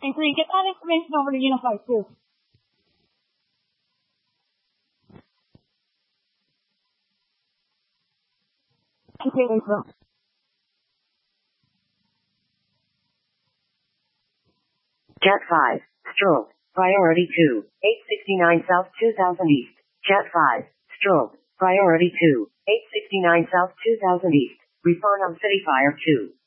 And 3, get that information over to Unified too. Jet 5, stroke, priority 2, 869 South 2000 East. Jet 5, stroke, priority 2, 869 South 2000 East. Respond on City Fire 2.